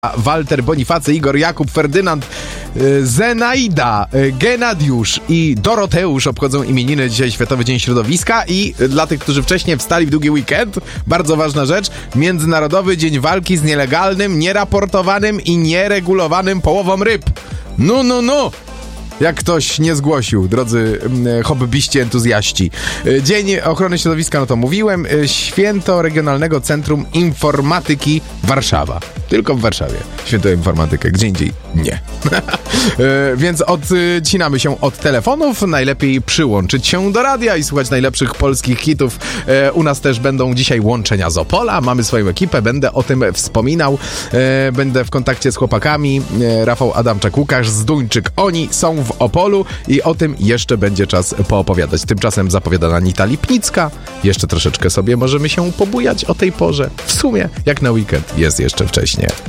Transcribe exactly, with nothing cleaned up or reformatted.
Walter, Bonifacy, Igor, Jakub, Ferdynand, Zenaida, Genadiusz i Doroteusz obchodzą imieniny. Dzisiaj Światowy Dzień Środowiska i dla tych, którzy wcześniej wstali w długi weekend, bardzo ważna rzecz, Międzynarodowy Dzień Walki z nielegalnym, nieraportowanym i nieregulowanym połową ryb. No, no, no! Jak ktoś nie zgłosił, drodzy hobbyści, entuzjaści. Dzień Ochrony Środowiska, no to mówiłem. Święto Regionalnego Centrum Informatyki Warszawa. Tylko w Warszawie. Święto informatykę, gdzie indziej nie. Więc odcinamy się od telefonów. Najlepiej przyłączyć się do radia i słuchać najlepszych polskich hitów. U nas też będą dzisiaj łączenia z Opola. Mamy swoją ekipę, będę o tym wspominał. Będę w kontakcie z chłopakami. Rafał Adamczak, Łukasz Zduńczyk. Oni są w Opolu i o tym jeszcze będzie czas poopowiadać. Tymczasem zapowiadana Anita Lipnicka. Jeszcze troszeczkę sobie możemy się pobujać o tej porze. W sumie, jak na weekend, jest jeszcze wcześnie.